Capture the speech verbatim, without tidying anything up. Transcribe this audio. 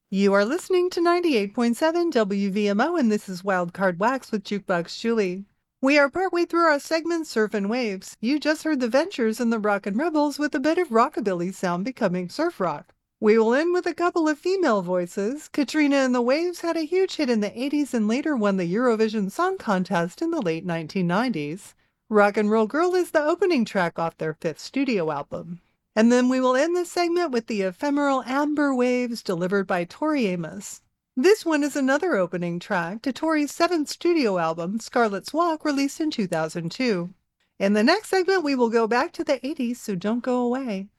You are listening to ninety-eight point seven W V M O, and this is Wildcard Wax with Jukebox Julie. We are partway through our segment Surfin' Waves. You just heard the Ventures and the Rockin' Rebels with a bit of rockabilly sound becoming surf rock. We will end with a couple of female voices. Katrina and the Waves had a huge hit in the eighties and later won the Eurovision Song Contest in the late nineteen nineties. Rock and Roll Girl is the opening track off their fifth studio album. And then we will end this segment with the ephemeral Amber Waves delivered by Tori Amos. This one is another opening track to Tori's seventh studio album, Scarlet's Walk, released in two thousand two. In the next segment, we will go back to the eighties, so don't go away.